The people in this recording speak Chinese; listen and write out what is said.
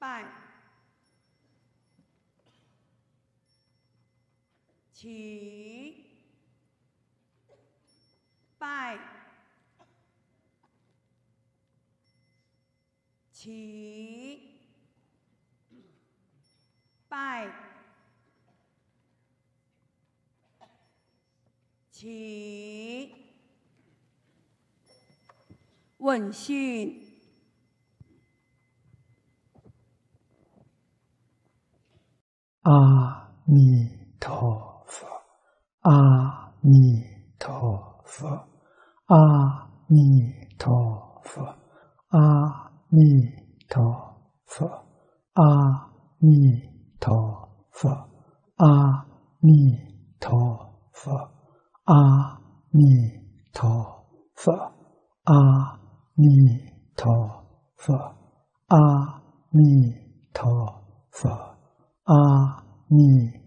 拜，起，拜，起，拜，起，问讯。 阿弥陀佛，阿弥陀佛，阿弥陀佛，阿弥陀佛，阿弥陀佛，阿弥陀佛，阿弥陀佛，阿弥陀佛，阿弥陀佛。阿弥